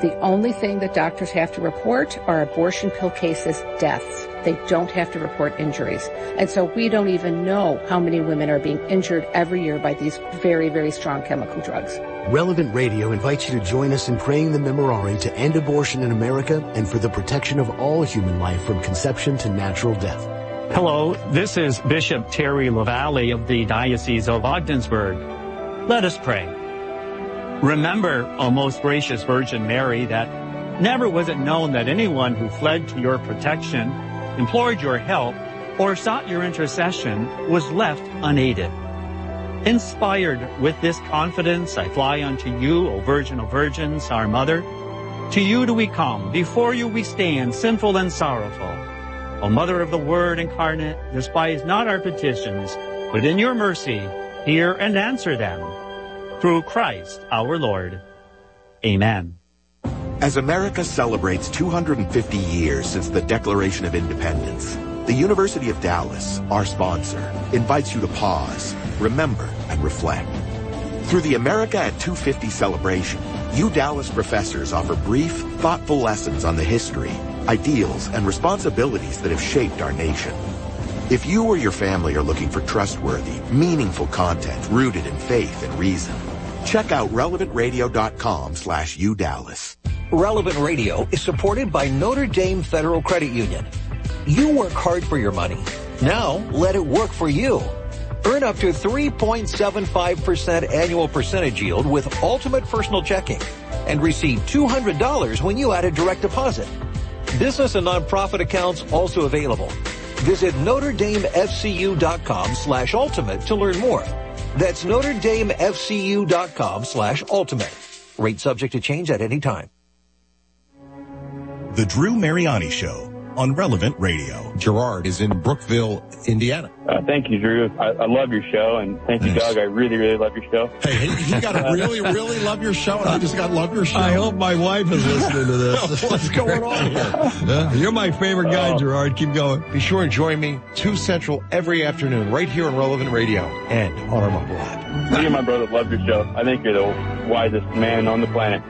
The only thing that doctors have to report are abortion pill cases, deaths. They don't have to report injuries. And so we don't even know how many women are being injured every year by these very, very strong chemical drugs. Relevant Radio invites you to join us in praying the Memorare to end abortion in America and for the protection of all human life from conception to natural death. Hello, this is Bishop Terry LaValle of the Diocese of Ogdensburg. Let us pray. Remember, O most gracious Virgin Mary, that never was it known that anyone who fled to your protection, implored your help, or sought your intercession was left unaided. Inspired with this confidence, I fly unto you, O Virgin of Virgins, our Mother. To you do we come, before you we stand, sinful and sorrowful. O Mother of the Word incarnate, despise not our petitions, but in your mercy hear and answer them. Through Christ our Lord. Amen. As America celebrates 250 years since the Declaration of Independence, the University of Dallas, our sponsor, invites you to pause, remember, and reflect. Through the America at 250 celebration, you Dallas professors offer brief, thoughtful lessons on the history, ideals, and responsibilities that have shaped our nation. If you or your family are looking for trustworthy, meaningful content rooted in faith and reason, check out relevantradio.com/UDallas. Relevant Radio is supported by Notre Dame Federal Credit Union. You work hard for your money. Now let it work for you. Earn up to 3.75% annual percentage yield with Ultimate Personal Checking and receive $200 when you add a direct deposit. Business and nonprofit accounts also available. Visit NotreDameFCU.com/ultimate to learn more. That's NotreDameFCU.com/ultimate. Rate subject to change at any time. The Drew Mariani Show on Relevant Radio. Gerard is in Brookville, Indiana. Thank you, Drew. I love your show, and thank you, Doug. I really, really love your show. Hey, he got to really, really love your show, and I just got to love your show. I hope my wife is listening to this. What's going on here? You're my favorite guy, Gerard. Keep going. Be sure and join me 2 Central every afternoon right here on Relevant Radio and on our mobile app. Me and my brother love your show. I think you're the wisest man on the planet.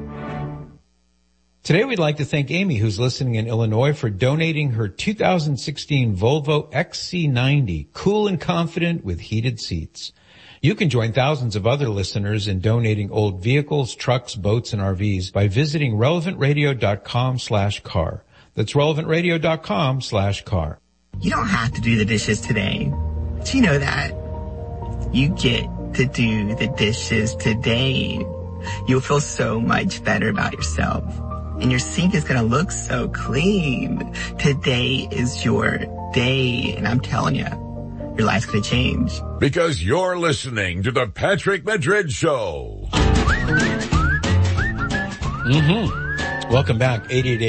Today we'd like to thank Amy, who's listening in Illinois, for donating her 2016 Volvo XC90, cool and confident with heated seats. You can join thousands of other listeners in donating old vehicles, trucks, boats, and RVs by visiting relevantradio.com/car. That's relevantradio.com/car. You don't have to do the dishes today. But you know that. You get to do the dishes today. You'll feel so much better about yourself. And your sink is going to look so clean. Today is your day. And I'm telling you, your life's going to change. Because you're listening to the Patrick Madrid Show. Welcome back.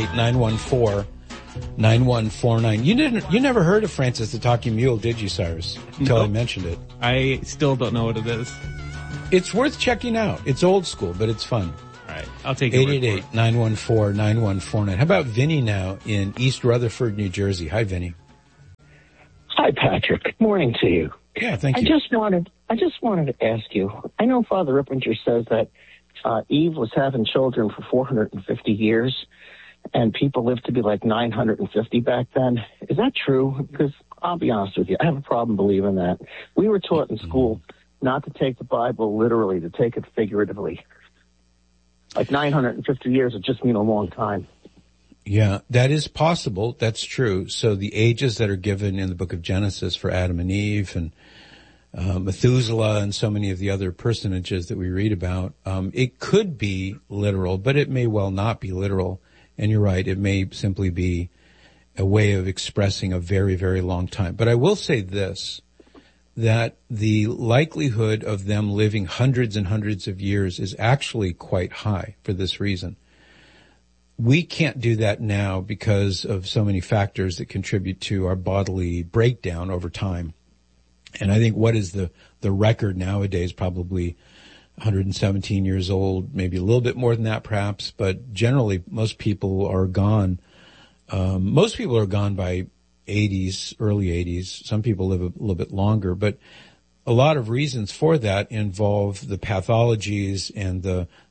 888-914-9149. You never heard of Francis the Talking Mule, did you, Cyrus? Until I mentioned it. I still don't know what it is. It's worth checking out. It's old school, but it's fun. All right, I'll take it. 888-914-9149. How about Vinny now in East Rutherford, New Jersey? Hi, Vinny. Hi, Patrick. Good morning to you. Yeah, thank you. I just wanted to ask you. I know Father Rippinger says that Eve was having children for 450 years, and people lived to be like 950 back then. Is that true? Because I'll be honest with you, I have a problem believing that. We were taught in school not to take the Bible literally, to take it figuratively. Like 950 years would just mean a long time. Yeah, that is possible. That's true. So the ages that are given in the book of Genesis for Adam and Eve and Methuselah and so many of the other personages that we read about, it could be literal, but it may well not be literal. And you're right, it may simply be a way of expressing a very, very long time. But I will say this, that the likelihood of them living hundreds and hundreds of years is actually quite high for this reason. We can't do that now because of so many factors that contribute to our bodily breakdown over time. And I think what is the record nowadays, probably 117 years old, maybe a little bit more than that perhaps, but generally most people are gone. Most people are gone by 80s, early 80s. Some people live a little bit longer, but a lot of reasons for that involve the pathologies and the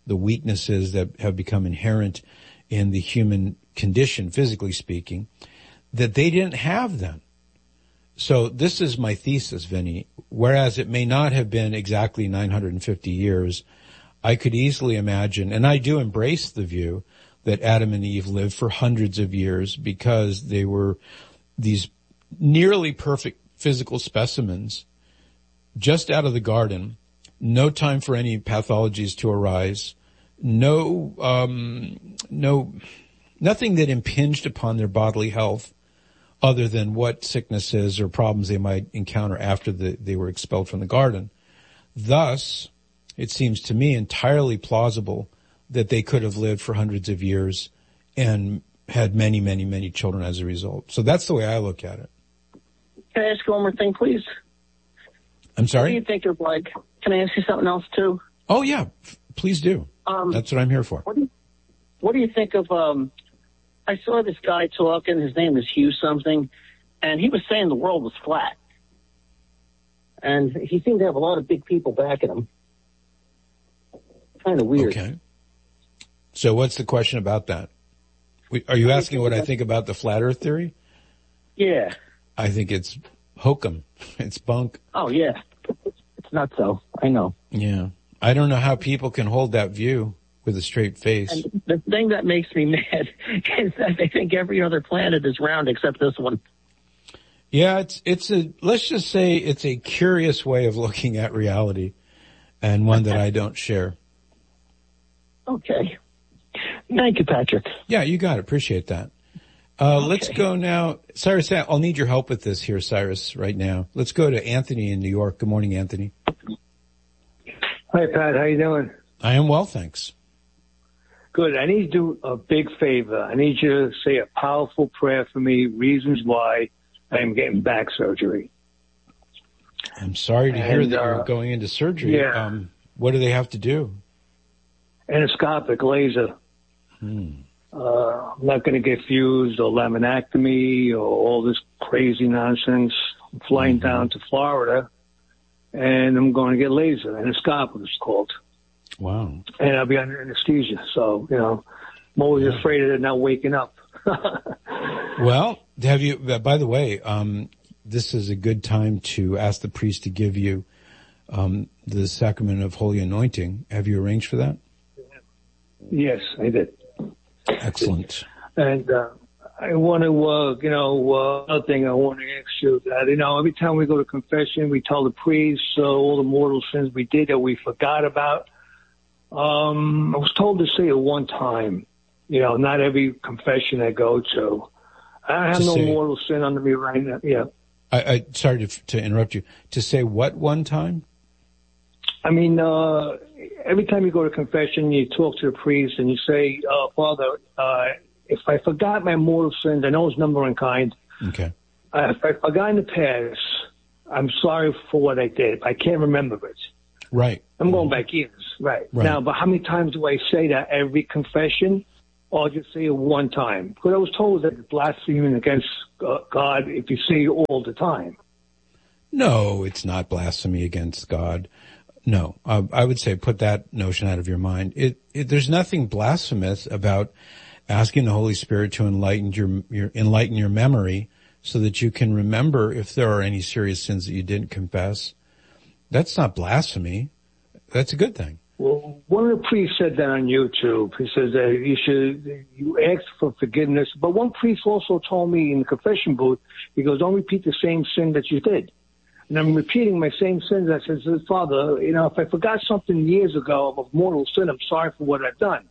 the weaknesses that have become inherent in the human condition, physically speaking, that they didn't have then. So this is my thesis, Vinny. Whereas it may not have been exactly 950 years, I could easily imagine, and I do embrace the view that Adam and Eve lived for hundreds of years because they were these nearly perfect physical specimens just out of the garden, no time for any pathologies to arise, nothing that impinged upon their bodily health other than what sicknesses or problems they might encounter after they were expelled from the garden. Thus, it seems to me entirely plausible that they could have lived for hundreds of years and had many, many, many children as a result. So that's the way I look at it. Can I ask you one more thing, please? I'm sorry? What do you think of, can I ask you something else, too? Oh, yeah. Please do. That's what I'm here for. What do you think of, I saw this guy talking, his name is Hugh something, and he was saying the world was flat. And he seemed to have a lot of big people backing him. Kind of weird. Okay. So what's the question about that? Are you asking what I think about the flat earth theory? Yeah. I think it's hokum. It's bunk. Oh, yeah. It's not so. I know. Yeah. I don't know how people can hold that view with a straight face. And the thing that makes me mad is that they think every other planet is round except this one. Yeah, let's just say it's a curious way of looking at reality and one that I don't share. Okay. Thank you, Patrick. Yeah, you got it. Appreciate that. Let's go now. Cyrus, I'll need your help with this here, Cyrus, right now. Let's go to Anthony in New York. Good morning, Anthony. Hi, Pat. How you doing? I am well, thanks. Good. I need to do a big favor. I need you to say a powerful prayer for me, reasons why I am getting back surgery. I'm sorry to hear that you're going into surgery. Yeah. What do they have to do? Endoscopic laser. I'm not going to get fused or laminectomy or all this crazy nonsense. I'm flying down to Florida, and I'm going to get laser. Endoscopic, it's called. Wow. And I'll be under anesthesia. So, I'm always afraid of it not waking up. Well, have you, by the way, this is a good time to ask the priest to give you the sacrament of holy anointing. Have you arranged for that? Yes, I did. Excellent. And I want to, another thing I want to ask you that, every time we go to confession, we tell the priest all the mortal sins we did that we forgot about. I was told to say it one time, not every confession I go to. I have no mortal sin under me right now. Yeah. I sorry to interrupt you. To say what one time? I mean, every time you go to confession, you talk to the priest and you say, Father, if I forgot my mortal sins, I know it's number and kind. Okay. If I forgot in the past, I'm sorry for what I did. I can't remember it. Right. I'm going back years. Right. Now, but how many times do I say that every confession? Or just say it one time? Because I was told that it's blaspheming against God if you say it all the time. No, it's not blasphemy against God. No, I would say put that notion out of your mind. There's nothing blasphemous about asking the Holy Spirit to enlighten your memory so that you can remember if there are any serious sins that you didn't confess. That's not blasphemy. That's a good thing. Well, one of the priests said that on YouTube. He says that you ask for forgiveness. But one priest also told me in the confession booth, he goes, don't repeat the same sin that you did. And I'm repeating my same sins. I said, Father, if I forgot something years ago of mortal sin, I'm sorry for what I've done.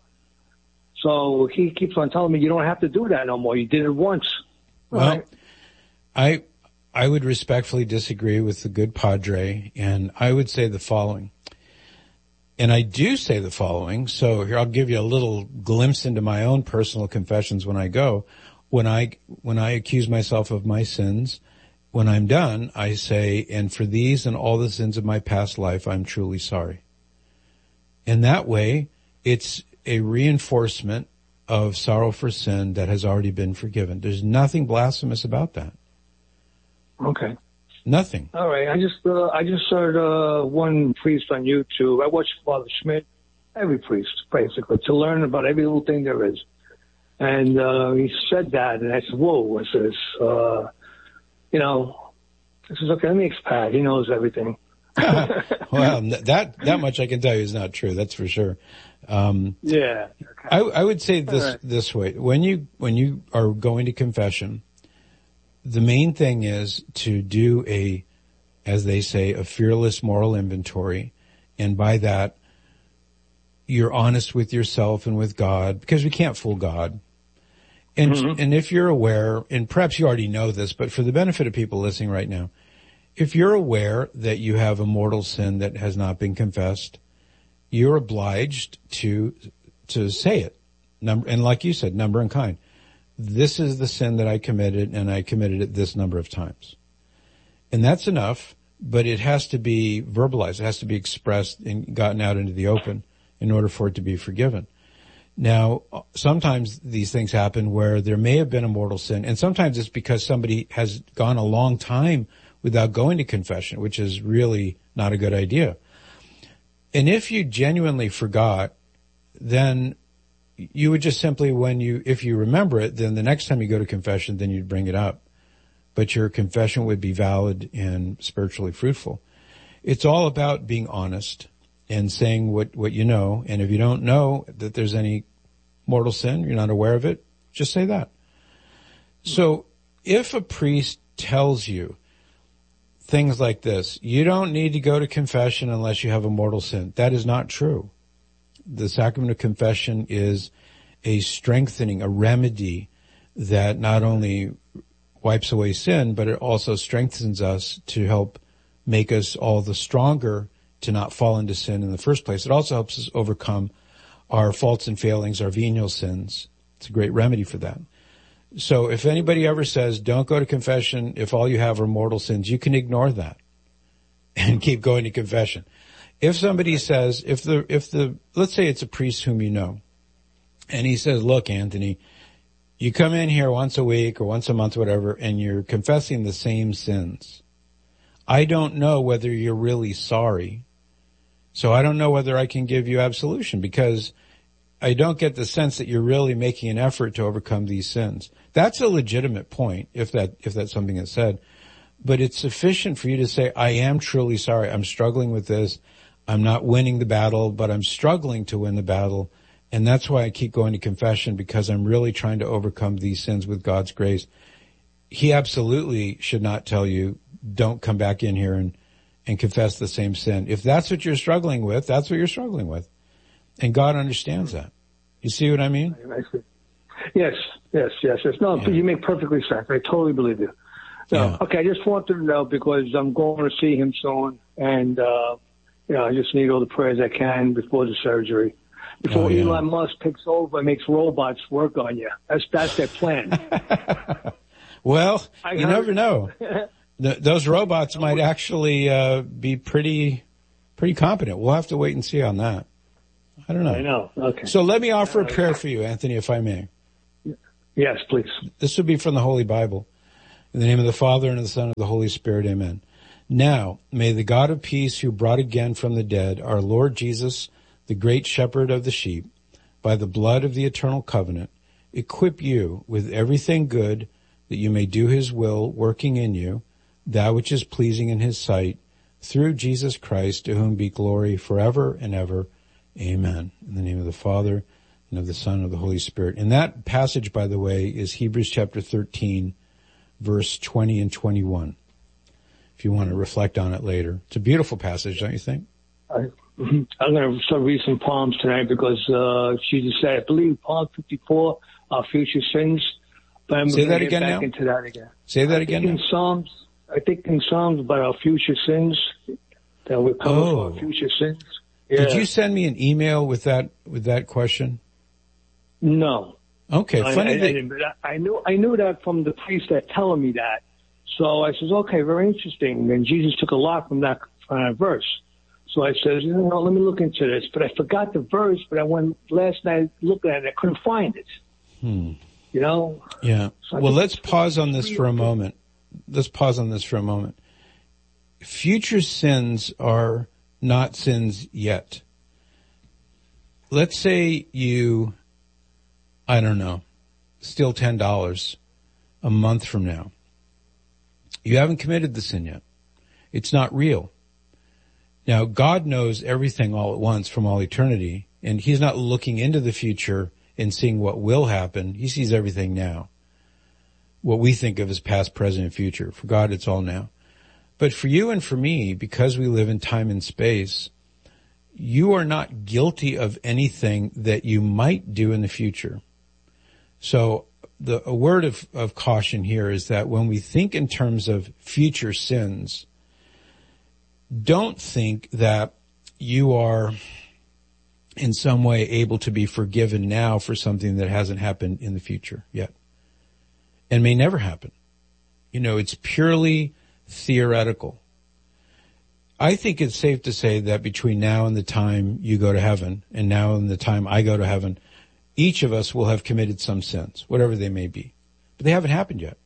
So he keeps on telling me, you don't have to do that no more. You did it once. Well, right? I would respectfully disagree with the good padre, and I would say the following. And I do say the following, so here I'll give you a little glimpse into my own personal confessions when I go. When I accuse myself of my sins, when I'm done, I say, and for these and all the sins of my past life, I'm truly sorry. And that way, it's a reinforcement of sorrow for sin that has already been forgiven. There's nothing blasphemous about that. Okay. Nothing. All right. I just heard one priest on YouTube. I watched Father Schmidt, every priest, basically, to learn about every little thing there is. And he said that, and I said, whoa, I says, okay, let me ask Pat. He knows everything. Well, that much I can tell you is not true. That's for sure. Yeah. Okay. I would say this way. When you are going to confession, the main thing is to do as they say, a fearless moral inventory. And by that, you're honest with yourself and with God, because we can't fool God. And, and if you're aware, and perhaps you already know this, but for the benefit of people listening right now, if you're aware that you have a mortal sin that has not been confessed, you're obliged to say it. And like you said, number and kind. This is the sin that I committed, and I committed it this number of times. And that's enough, but it has to be verbalized. It has to be expressed and gotten out into the open in order for it to be forgiven. Now, sometimes these things happen where there may have been a mortal sin, and sometimes it's because somebody has gone a long time without going to confession, which is really not a good idea. And if you genuinely forgot, then you would just simply, if you remember it, then the next time you go to confession, then you'd bring it up. But your confession would be valid and spiritually fruitful. It's all about being honest and saying what you know. And if you don't know that there's any mortal sin, you're not aware of it, just say that. So if a priest tells you things like this, you don't need to go to confession unless you have a mortal sin, that is not true. The sacrament of confession is a strengthening, a remedy that not only wipes away sin, but it also strengthens us to help make us all the stronger to not fall into sin in the first place. It also helps us overcome our faults and failings, our venial sins. It's a great remedy for that. So if anybody ever says, don't go to confession if all you have are mortal sins, you can ignore that and keep going to confession. If somebody says, let's say it's a priest whom you know, and he says, look, Anthony, you come in here once a week or once a month, whatever, and you're confessing the same sins. I don't know whether you're really sorry. So I don't know whether I can give you absolution, because I don't get the sense that you're really making an effort to overcome these sins. That's a legitimate point, if that's something that's said. But it's sufficient for you to say, I am truly sorry. I'm struggling with this. I'm not winning the battle, but I'm struggling to win the battle. And that's why I keep going to confession, because I'm really trying to overcome these sins with God's grace. He absolutely should not tell you, don't come back in here and confess the same sin. If that's what you're struggling with, that's what you're struggling with. And God understands that. You see what I mean? Yes. No, yeah. You make perfectly sense. I totally believe you. No, yeah. Okay, I just wanted to know, because I'm going to see him soon, and I just need all the prayers I can before the surgery. Before Elon Musk takes over and makes robots work on you. That's their plan. Well, you never know. Those robots might actually be pretty competent. We'll have to wait and see on that. I don't know. I know. Okay. So let me offer a prayer for you, Anthony, if I may. Yes, please. This would be from the Holy Bible. In the name of the Father, and of the Son, and of the Holy Spirit, amen. Now, may the God of peace, who brought again from the dead our Lord Jesus, the great shepherd of the sheep, by the blood of the eternal covenant, equip you with everything good, that you may do his will, working in you that which is pleasing in his sight, through Jesus Christ, to whom be glory forever and ever. Amen. In the name of the Father, and of the Son, and of the Holy Spirit. And that passage, by the way, is Hebrews chapter 13, verse 20 and 21. If you want to reflect on it later. It's a beautiful passage, don't you think? I'm going to start reading some Psalms tonight, because Jesus said, I believe, Psalm 54, our future sins. But I'm Say going that to get again back now? into that again. Say that again now. I think in Psalms about our future sins, that we're coming for our future sins. Yeah. Did you send me an email with that question? No. Okay, funny. I didn't, but I knew that from the priest that telling me that. So I says, okay, very interesting. And Jesus took a lot from that verse. So I says, let me look into this. But I forgot the verse, but I went last night looking at it, I couldn't find it. Yeah. So well, let's pause on this for a moment. Future sins are not sins yet. let's say you, I don't know, steal $10 a month from now. You haven't committed the sin yet. It's not real. Now, God knows everything all at once from all eternity, and he's not looking into the future and seeing what will happen. He sees everything now. What we think of as past, present, and future. For God, it's all now. But for you and for me, because we live in time and space, you are not guilty of anything that you might do in the future. So a word of caution here is that when we think in terms of future sins, don't think that you are in some way able to be forgiven now for something that hasn't happened in the future yet and may never happen. It's purely theoretical. I think it's safe to say that between now and the time you go to heaven and now and the time I go to heaven, each of us will have committed some sins, whatever they may be. But they haven't happened yet.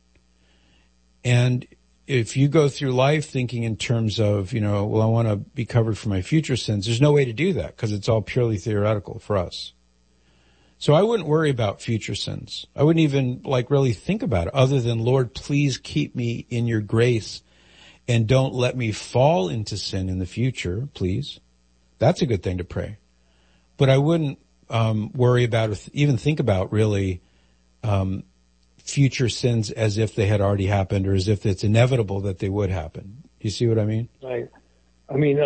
And if you go through life thinking in terms of, I want to be covered for my future sins, there's no way to do that because it's all purely theoretical for us. So I wouldn't worry about future sins. I wouldn't even really think about it other than, Lord, please keep me in your grace and don't let me fall into sin in the future, please. That's a good thing to pray. But I wouldn't worry about or even think about really future sins as if they had already happened or as if it's inevitable that they would happen. You see what I mean? Right. I mean,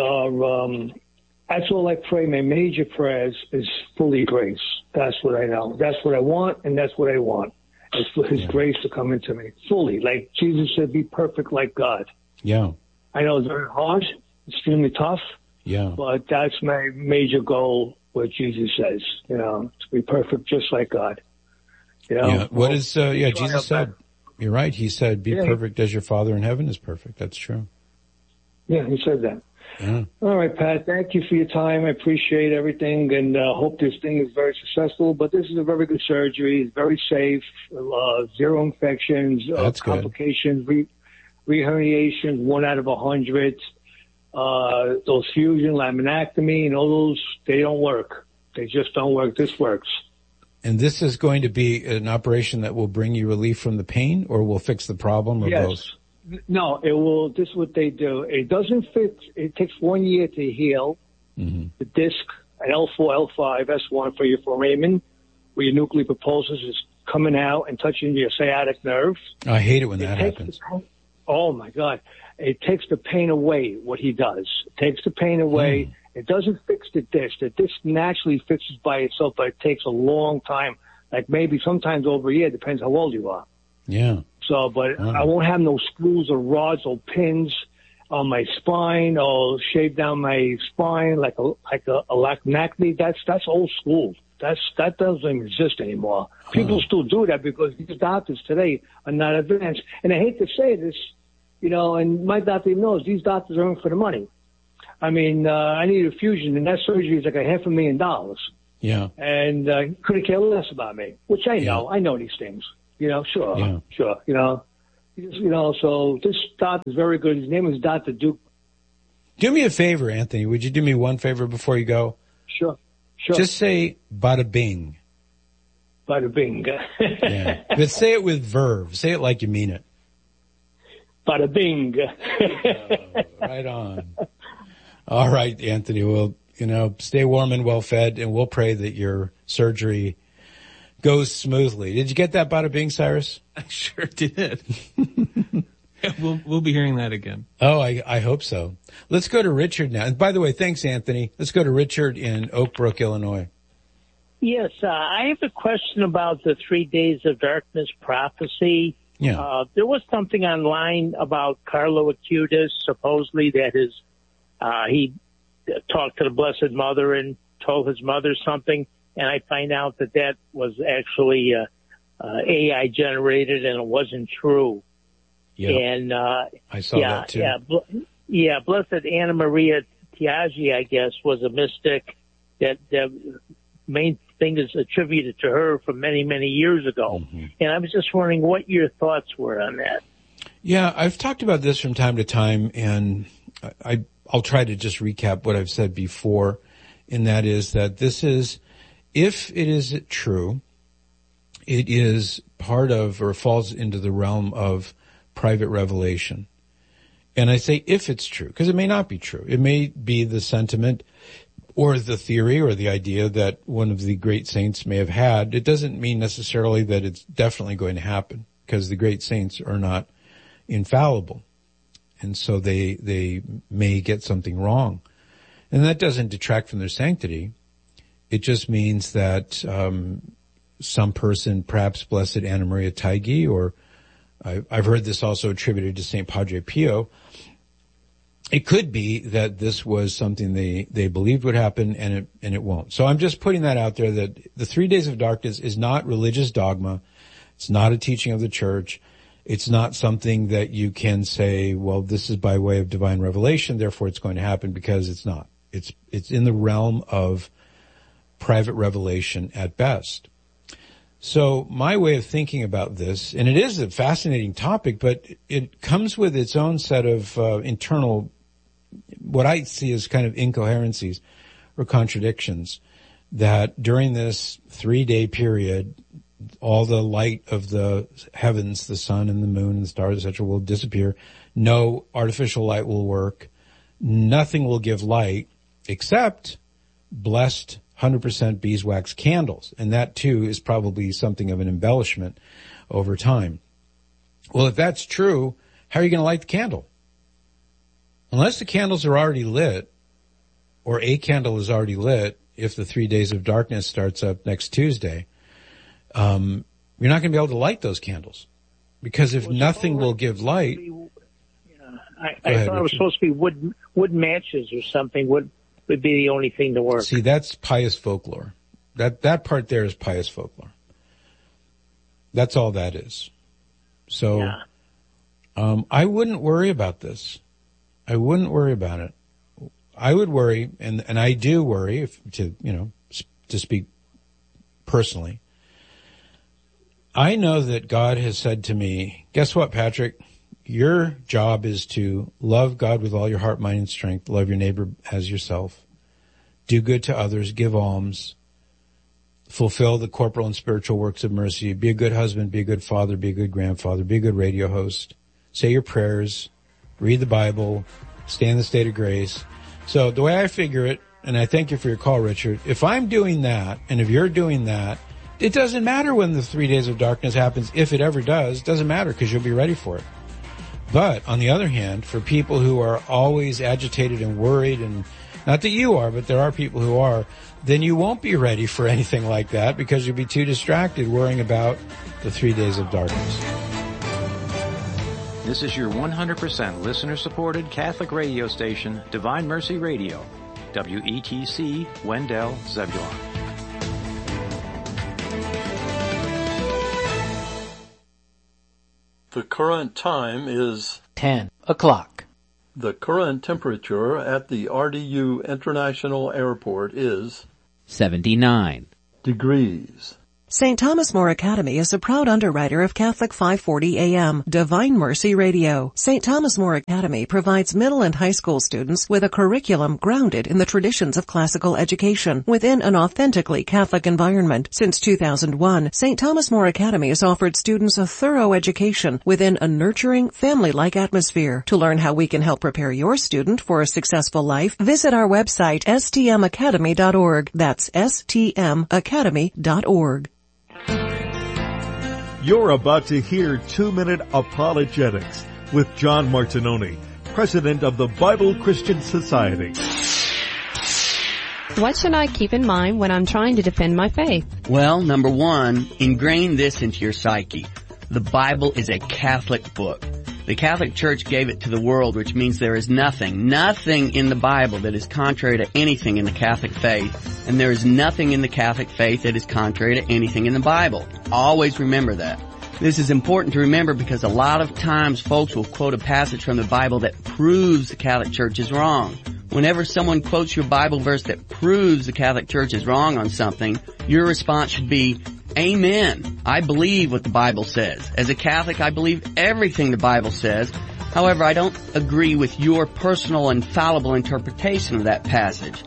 that's all I pray. My major prayers is fully grace. That's what I know. That's what I want, and that's what I want. Is for his grace to come into me fully. Like Jesus said, be perfect like God. Yeah. I know it's very hard, extremely tough. Yeah. But that's my major goal, what Jesus says, to be perfect just like God. Yeah. What is, Jesus said, you're right. He said, be perfect as your Father in heaven is perfect. That's true. Yeah, he said that. Yeah. All right, Pat, thank you for your time. I appreciate everything and hope this thing is very successful. But this is a very good surgery. It's very safe, zero infections, complications, reherniations, 1 out of 100. Those fusion, laminectomy, and all those, they don't work. They just don't work. This works. And this is going to be an operation that will bring you relief from the pain or will fix the problem or both? No, it will. This is what they do. It doesn't fix. It takes 1 year to heal. Mm-hmm. The disc, an L4, L5, S1 for your foramen, where your nuclear pulses is coming out and touching your sciatic nerve. I hate it when that happens. Oh, my God. It takes the pain away, what he does. It takes the pain away. Mm. It doesn't fix the disc. The disc naturally fixes by itself, but it takes a long time, like maybe sometimes over a year, depends how old you are. Yeah. So, but I won't have no screws or rods or pins on my spine or shave down my spine like a laminectomy. That's old school. That doesn't exist anymore. People still do that because these doctors today are not advanced. And I hate to say this, and my doctor knows these doctors are in for the money. I mean, I need a fusion, and that surgery is like $500,000. Yeah. And he couldn't care less about me, which I know. I know these things. Sure. So this doctor is very good. His name is Dr. Duke. Do me a favor, Anthony. Would you do me one favor before you go? Sure. Just say bada bing. Bada bing. Yeah. But say it with verve. Say it like you mean it. Bada bing. Right on. All right, Anthony. Well, stay warm and well fed, and we'll pray that your surgery goes smoothly. Did you get that bada bing, Cyrus? I sure did. We'll be hearing that again. Oh, I hope so. Let's go to Richard now. And by the way, thanks, Anthony. Let's go to Richard in Oak Brook, Illinois. Yes, I have a question about the 3 days of darkness prophecy. Yeah. There was something online about Carlo Acutis, supposedly that he talked to the Blessed Mother and told his mother something, and I find out that was actually AI generated and it wasn't true. Yep. And I saw that too. Blessed Anna Maria Tiagi, I guess, was a mystic that the main thing is attributed to her from many, many years ago. Mm-hmm. And I was just wondering what your thoughts were on that. Yeah, I've talked about this from time to time, and I'll try to just recap what I've said before, and that is that this is if it is true, it is part of or falls into the realm of private revelation. And I say if it's true, because it may not be true. It may be the sentiment or the theory or the idea that one of the great saints may have had. It doesn't mean necessarily that it's definitely going to happen, because the great saints are not infallible. And so they may get something wrong. And that doesn't detract from their sanctity. It just means that some person, perhaps Blessed Anna Maria Taigi, or I've heard this also attributed to St. Padre Pio, it could be that this was something they believed would happen, and it won't. So I'm just putting that out there, that the 3 days of darkness is not religious dogma. It's not a teaching of the church. It's not something that you can say, well, this is by way of divine revelation, therefore it's going to happen, because it's not. It's in the realm of private revelation at best. So my way of thinking about this, and it is a fascinating topic, but it comes with its own set of internal, what I see as kind of incoherencies or contradictions, that during this 3-day period, all the light of the heavens, the sun and the moon and the stars, etc., will disappear. No artificial light will work. Nothing will give light except blessed 100% beeswax candles. And that too is probably something of an embellishment over time. Well, if that's true, how are you going to light the candle? Unless the candles are already lit, or a candle is already lit, if the 3 days of darkness starts up next Tuesday, you're not going to be able to light those candles. Because if nothing will give light... I thought it was supposed to be wood matches or something would be the only thing to work. See, that's pious folklore. That part there is pious folklore. That's all that is. So, I wouldn't worry about this. I wouldn't worry about it. I would worry, and I do worry, to speak personally. I know that God has said to me, guess what, Patrick? Your job is to love God with all your heart, mind, and strength. Love your neighbor as yourself. Do good to others. Give alms. Fulfill the corporal and spiritual works of mercy. Be a good husband. Be a good father. Be a good grandfather. Be a good radio host. Say your prayers. Read the Bible. Stay in the state of grace. So the way I figure it, and I thank you for your call, Richard, if I'm doing that, and if you're doing that, it doesn't matter when the 3 days of darkness happens. If it ever does, doesn't matter, because you'll be ready for it. But on the other hand, for people who are always agitated and worried, and not that you are, but there are people who are, then you won't be ready for anything like that, because you'll be too distracted worrying about the 3 days of darkness. This is your 100% listener-supported Catholic radio station, Divine Mercy Radio, WETC, Wendell, Zebulon. The current time is 10 o'clock. The current temperature at the RDU International Airport is 79 degrees. St. Thomas More Academy is a proud underwriter of Catholic 540 AM, Divine Mercy Radio. St. Thomas More Academy provides middle and high school students with a curriculum grounded in the traditions of classical education within an authentically Catholic environment. Since 2001, St. Thomas More Academy has offered students a thorough education within a nurturing, family-like atmosphere. To learn how we can help prepare your student for a successful life, visit our website, stmacademy.org. That's stmacademy.org. You're about to hear 2-Minute Apologetics with John Martinoni, president of the Bible Christian Society. What should I keep in mind when I'm trying to defend my faith? Well, number one, ingrain this into your psyche. The Bible is a Catholic book. The Catholic Church gave it to the world, which means there is nothing in the Bible that is contrary to anything in the Catholic faith, and there is nothing in the Catholic faith that is contrary to anything in the Bible. Always remember that. This is important to remember because a lot of times folks will quote a passage from the Bible that proves the Catholic Church is wrong. Whenever someone quotes your Bible verse that proves the Catholic Church is wrong on something, your response should be, Amen. I believe what the Bible says. As a Catholic, I believe everything the Bible says. However, I don't agree with your personal and fallible interpretation of that passage.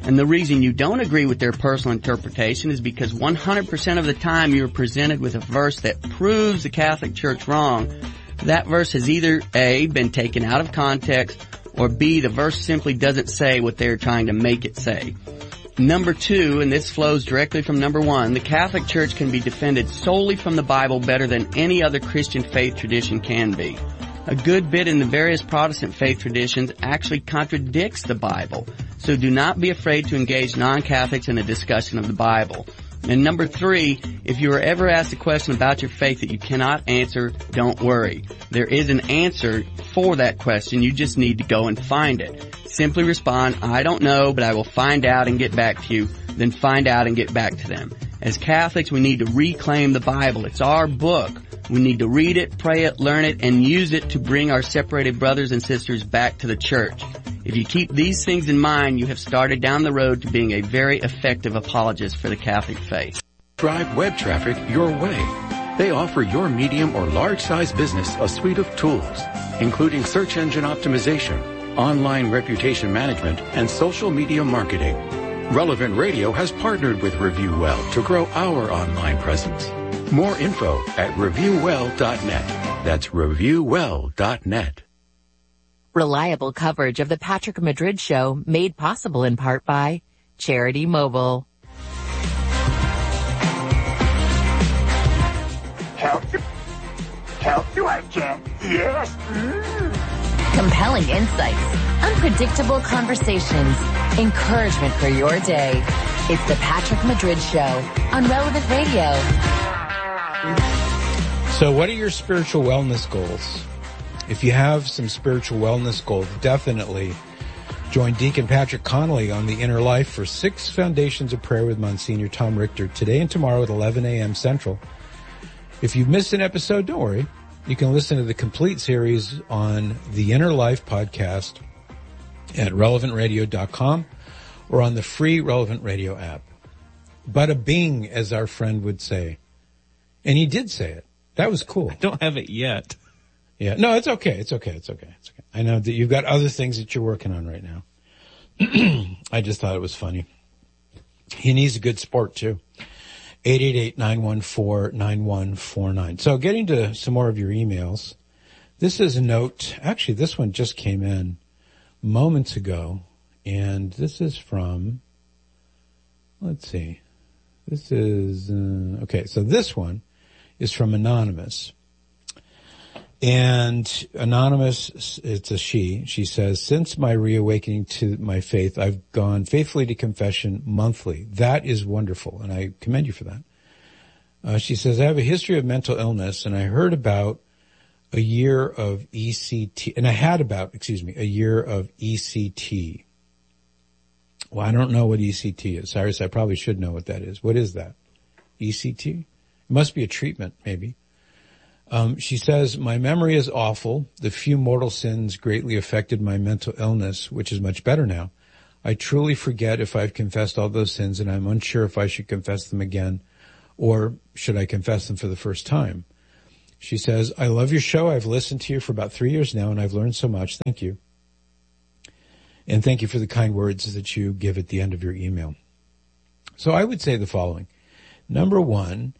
And the reason you don't agree with their personal interpretation is because 100% of the time you're presented with a verse that proves the Catholic Church wrong. That verse has either A, been taken out of context, or B, the verse simply doesn't say what they're trying to make it say. Number two, and this flows directly from number one, the Catholic Church can be defended solely from the Bible better than any other Christian faith tradition can be. A good bit in the various Protestant faith traditions actually contradicts the Bible, so do not be afraid to engage non-Catholics in a discussion of the Bible. And number three, if you are ever asked a question about your faith that you cannot answer, don't worry. There is an answer for that question. You just need to go and find it. Simply respond, I don't know, but I will find out and get back to you. Then find out and get back to them. As Catholics, we need to reclaim the Bible. It's our book. We need to read it, pray it, learn it, and use it to bring our separated brothers and sisters back to the church. If you keep these things in mind, you have started down the road to being a very effective apologist for the Catholic faith. Drive web traffic your way. They offer your medium or large-size business a suite of tools, including search engine optimization, online reputation management, and social media marketing. Relevant Radio has partnered with ReviewWell to grow our online presence. More info at reviewwell.net. That's reviewwell.net. Reliable coverage of the Patrick Madrid Show made possible in part by Charity Mobile. Help you I can. Yes. Compelling insights, unpredictable conversations, encouragement for your day. It's the Patrick Madrid Show on Relevant Radio. So what are your spiritual wellness goals? If you have some spiritual wellness goals, definitely join Deacon Patrick Connolly on The Inner Life for 6 Foundations of Prayer with Monsignor Tom Richter today and tomorrow at 11 a.m. Central. If you've missed an episode, don't worry. You can listen to the complete series on the Inner Life podcast at relevantradio.com or on the free Relevant Radio app. Bada bing, as our friend would say. And he did say it. That was cool. I don't have it yet. Yeah. No, it's okay. It's okay. I know that you've got other things that you're working on right now. I just thought it was funny. He needs a good sport too. 888-914-9149. So getting to some more of your emails. This is a note. Actually, this one just came in moments ago. And this is from, let's see. This is, okay. So this one is from Anonymous. And Anonymous, it's a she. She says, since my reawakening to my faith, I've gone faithfully to confession monthly. That is wonderful, and I commend you for that. She says, I have a history of mental illness, and I heard about a year of ECT, and I had about, a year of ECT. Well, I don't know what ECT is. Cyrus, I probably should know what that is. What is that? ECT? It must be a treatment, maybe. She says, my memory is awful. The few mortal sins greatly affected my mental illness, which is much better now. I truly forget if I've confessed all those sins, and I'm unsure if I should confess them again, or should I confess them for the first time. She says, I love your show. I've listened to you for about 3 years now, and I've learned so much. Thank you. And thank you for the kind words that you give at the end of your email. So I would say the following. Number one,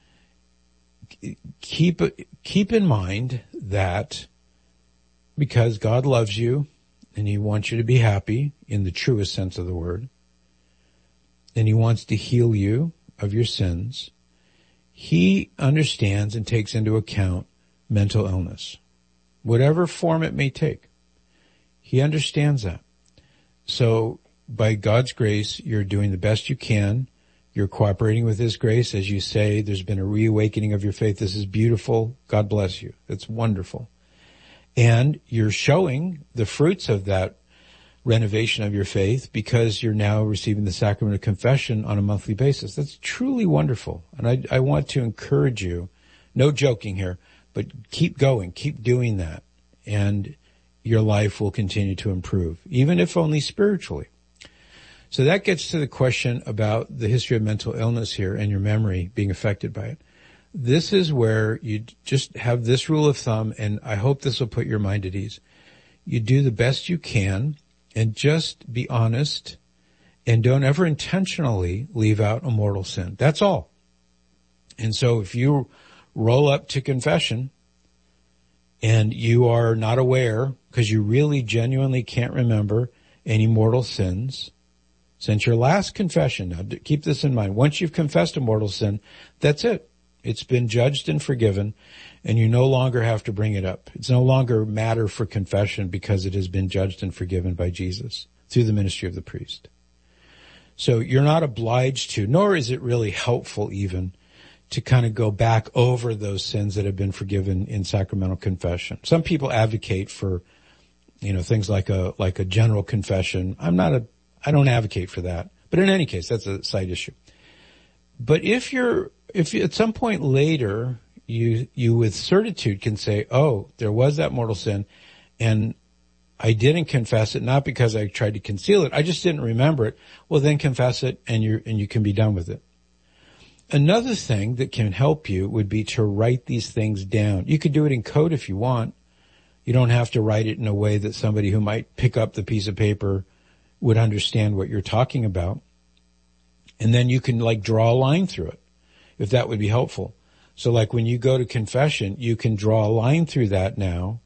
keep in mind that because God loves you and he wants you to be happy in the truest sense of the word, and he wants to heal you of your sins, he understands and takes into account mental illness, whatever form it may take. He understands that. So by God's grace, you're doing the best you can. You're cooperating with his grace. As you say, there's been a reawakening of your faith. This is beautiful. God bless you. It's wonderful. And you're showing the fruits of that renovation of your faith because you're now receiving the sacrament of confession on a monthly basis. That's truly wonderful. And I want to encourage you, no joking here, but keep going, keep doing that. And your life will continue to improve, even if only spiritually. So that gets to the question about the history of mental illness here and your memory being affected by it. This is where you just have this rule of thumb, and I hope this will put your mind at ease. You do the best you can and just be honest And don't ever intentionally leave out a mortal sin. That's all. And so if you roll up to confession and you are not aware, because you really genuinely can't remember any mortal sins, since your last confession, now keep this in mind, once you've confessed a mortal sin, that's it. It's been judged and forgiven, and you no longer have to bring it up. It's no longer matter for confession because it has been judged and forgiven by Jesus through the ministry of the priest. So you're not obliged to, nor is it really helpful even, to kind of go back over those sins that have been forgiven in sacramental confession. Some people advocate for, things like a general confession. I don't advocate for that. But in any case, that's a side issue. But if at some point later, you with certitude can say, oh, there was that mortal sin, and I didn't confess it, not because I tried to conceal it, I just didn't remember it. Well, then confess it, and you can be done with it. Another thing that can help you would be to write these things down. You could do it in code if you want. You don't have to write it in a way that somebody who might pick up the piece of paper would understand what you're talking about. And then you can draw a line through it, if that would be helpful. So when you go to confession, you can draw a line through that now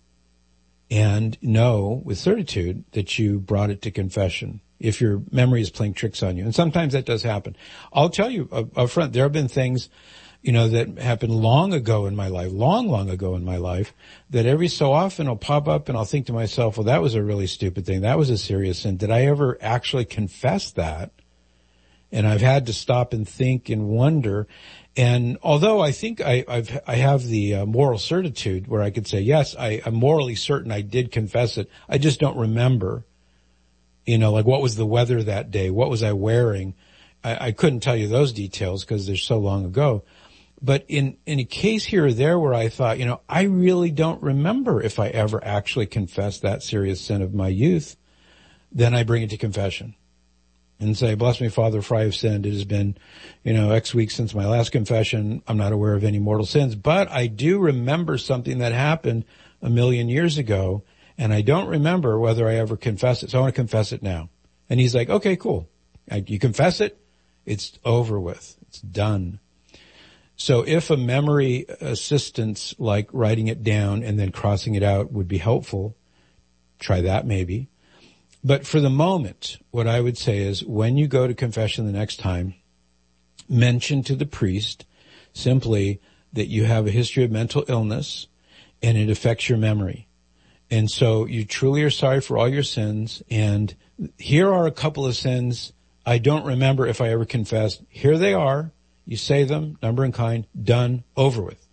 and know with certitude that you brought it to confession if your memory is playing tricks on you. And sometimes that does happen. I'll tell you up front, there have been things, that happened long ago in my life, long ago in my life, that every so often will pop up and I'll think to myself, well, that was a really stupid thing. That was a serious sin. Did I ever actually confess that? And I've had to stop and think and wonder. And although I think I have the moral certitude where I could say, yes, I'm morally certain I did confess it. I just don't remember, what was the weather that day? What was I wearing? I couldn't tell you those details because they're so long ago. But in a case here or there where I thought, I really don't remember if I ever actually confessed that serious sin of my youth, then I bring it to confession and say, bless me, Father, for I have sinned. It has been, X weeks since my last confession. I'm not aware of any mortal sins, but I do remember something that happened 1,000,000 years ago, and I don't remember whether I ever confessed it. So I want to confess it now. And he's like, okay, cool. You confess it. It's over with. It's done. So if a memory assistance like writing it down and then crossing it out would be helpful, try that maybe. But for the moment, what I would say is when you go to confession the next time, mention to the priest simply that you have a history of mental illness and it affects your memory. And so you truly are sorry for all your sins. And here are a couple of sins I don't remember if I ever confessed. Here they are. You say them, number and kind, done, over with.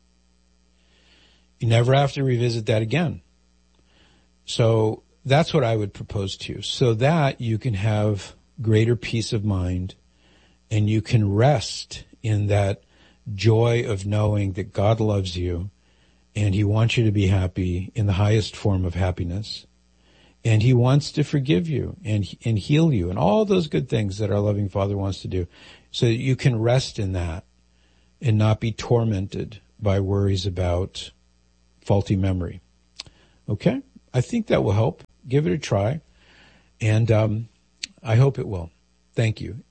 You never have to revisit that again. So that's what I would propose to you, so that you can have greater peace of mind and you can rest in that joy of knowing that God loves you and he wants you to be happy in the highest form of happiness. And he wants to forgive you and heal you and all those good things that our loving Father wants to do, so that you can rest in that and not be tormented by worries about faulty memory. Okay? I think that will help. Give it a try. And I hope it will. Thank you.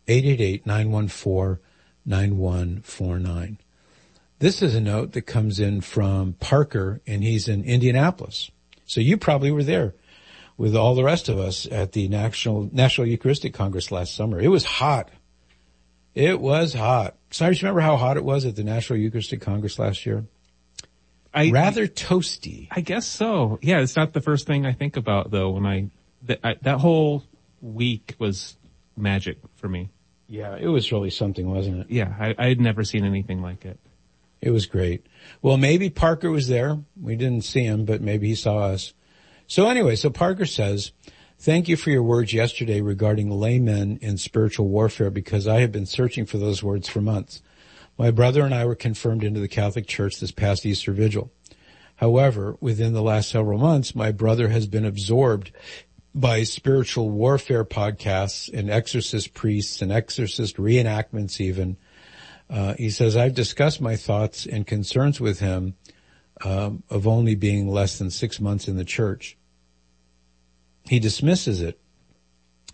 888-914-9149. This is a note that comes in from Parker, and he's in Indianapolis. So you probably were there with all the rest of us at the National Eucharistic Congress last summer. It was hot. It was hot. Cyrus, remember how hot it was at the National Eucharistic Congress last year? Rather toasty. I guess so. Yeah, it's not the first thing I think about, though, when that whole week was magic for me. Yeah, it was really something, wasn't it? Yeah, I had never seen anything like it. It was great. Well, maybe Parker was there. We didn't see him, but maybe he saw us. So anyway, Parker says, thank you for your words yesterday regarding laymen in spiritual warfare, because I have been searching for those words for months. My brother and I were confirmed into the Catholic Church this past Easter Vigil. However, within the last several months, my brother has been absorbed by spiritual warfare podcasts and exorcist priests and exorcist reenactments even. He says, I've discussed my thoughts and concerns with him of only being less than 6 months in the church. He dismisses it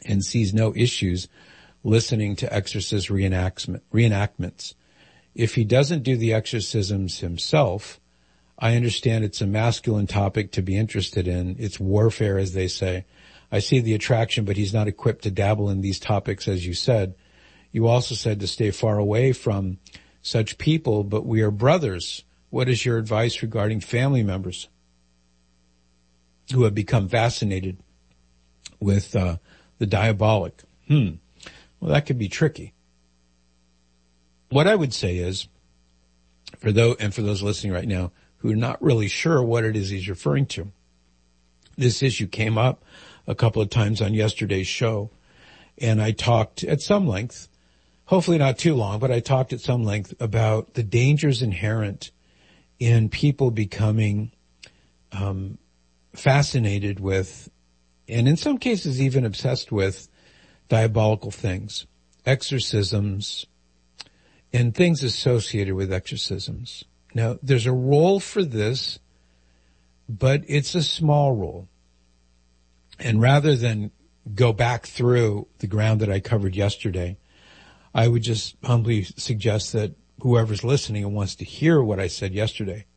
and sees no issues listening to exorcist reenactments. If he doesn't do the exorcisms himself, I understand it's a masculine topic to be interested in. It's warfare, as they say. I see the attraction, but he's not equipped to dabble in these topics, as you said. You also said to stay far away from such people, but we are brothers. What is your advice regarding family members who have become fascinated with the diabolic? Well, that could be tricky. What I would say is, for those listening right now who are not really sure what it is he's referring to, this issue came up a couple of times on yesterday's show, and I talked at some length, hopefully not too long, but I talked at some length about the dangers inherent in people becoming fascinated with, and in some cases even obsessed with, diabolical things, exorcisms, and things associated with exorcisms. Now, there's a role for this, but it's a small role. And rather than go back through the ground that I covered yesterday, I would just humbly suggest that whoever's listening and wants to hear what I said yesterday,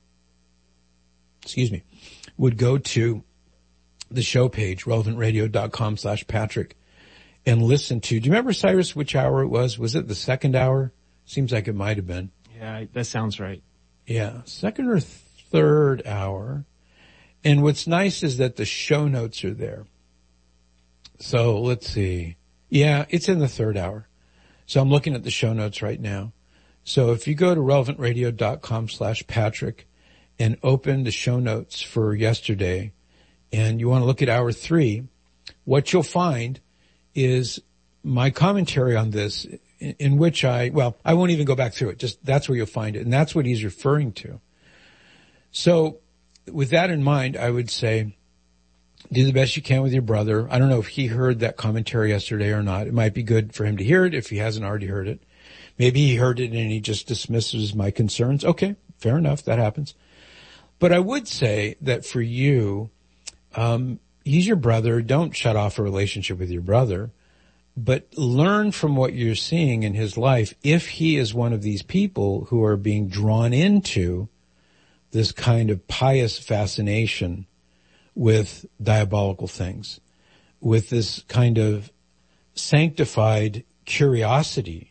would go to the show page, relevantradio.com/Patrick, and listen to, do you remember, Cyrus, which hour it was? Was it the second hour? Seems like it might have been. Yeah, that sounds right. Yeah, second or third hour. And what's nice is that the show notes are there. So let's see. Yeah, it's in the third hour. So I'm looking at the show notes right now. So if you go to relevantradio.com/Patrick and open the show notes for yesterday, and you want to look at hour 3, what you'll find is my commentary on this, in which I won't even go back through it. Just that's where you'll find it. And that's what he's referring to. So with that in mind, I would say, do the best you can with your brother. I don't know if he heard that commentary yesterday or not. It might be good for him to hear it if he hasn't already heard it. Maybe he heard it and he just dismisses my concerns. Okay, fair enough. That happens. But I would say that for you, he's your brother. Don't shut off a relationship with your brother, but learn from what you're seeing in his life. If he is one of these people who are being drawn into this kind of pious fascination with diabolical things, with this kind of sanctified curiosity,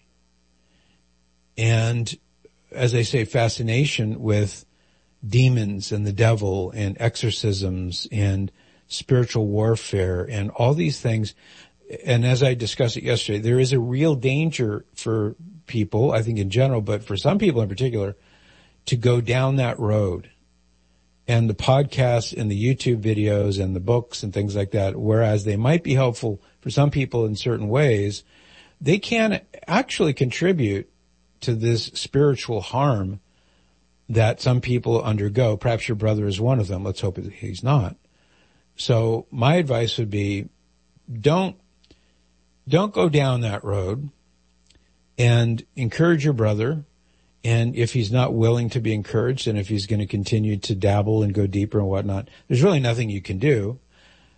and, as I say, fascination with demons and the devil and exorcisms and spiritual warfare and all these things. And as I discussed it yesterday, there is a real danger for people, I think in general, but for some people in particular, to go down that road. And the podcasts and the YouTube videos and the books and things like that, whereas they might be helpful for some people in certain ways, they can actually contribute to this spiritual harm that some people undergo. Perhaps your brother is one of them. Let's hope that he's not. So my advice would be, don't go down that road, and encourage your brother. And if he's not willing to be encouraged, and if he's going to continue to dabble and go deeper and whatnot, there's really nothing you can do.